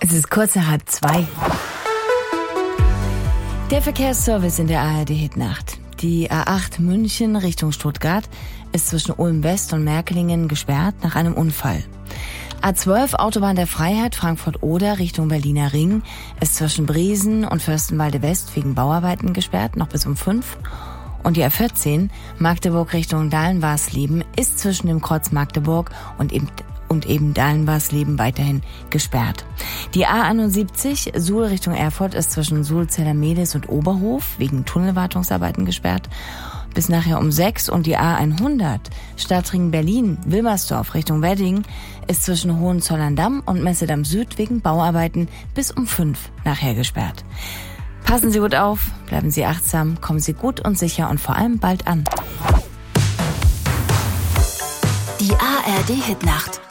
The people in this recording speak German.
Es ist kurz nach 1:30. Der Verkehrsservice in der ARD-Hitnacht. Die A8 München Richtung Stuttgart ist zwischen Ulm West und Merkelingen gesperrt nach einem Unfall. A12 Autobahn der Freiheit Frankfurt-Oder Richtung Berliner Ring ist zwischen Briesen und Fürstenwalde West wegen Bauarbeiten gesperrt, noch bis um 5. Und die A14 Magdeburg Richtung Dahlen-Warsleben ist zwischen dem Kreuz Magdeburg und eben Dahlen-Warsleben weiterhin gesperrt. Die A71 Suhl Richtung Erfurt ist zwischen Suhl-Zellermehlis und Oberhof wegen Tunnelwartungsarbeiten gesperrt bis nachher um 6. Und die A100 Stadtring Berlin-Wilmersdorf Richtung Wedding ist zwischen Hohenzollern-Damm und Messedamm Süd wegen Bauarbeiten bis um 5 nachher gesperrt. Passen Sie gut auf, bleiben Sie achtsam, kommen Sie gut und sicher und vor allem bald an. Die ARD-Hitnacht.